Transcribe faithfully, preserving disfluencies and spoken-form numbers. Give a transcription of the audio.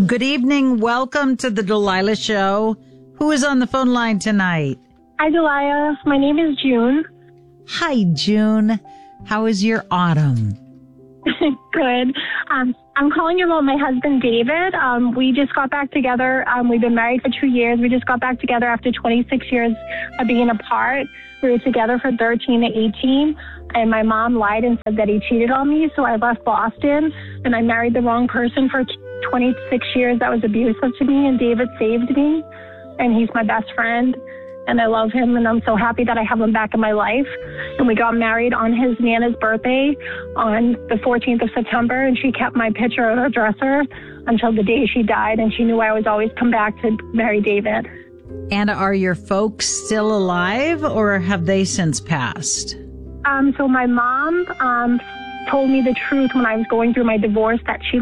Good evening. Welcome to the Delilah Show. Who is on the phone line tonight? Hi, Delilah. My name is June. Hi, June. How is your autumn? Good. Um, I'm calling you about my husband, David. Um, we just got back together. Um, we've been married for two years. We just got back together after twenty-six years of being apart. We were together for thirteen to eighteen, and my mom lied and said that he cheated on me, so I left Boston, and I married the wrong person for twenty-six years. That was abusive to me, and David saved me, and he's my best friend. And I love him, and I'm so happy that I have him back in my life. And we got married on his Nana's birthday on the fourteenth of September, and she kept my picture on her dresser until the day she died, and she knew I would always come back to marry David. And are your folks still alive, or have they since passed? Um, so my mom um, told me the truth when I was going through my divorce, that she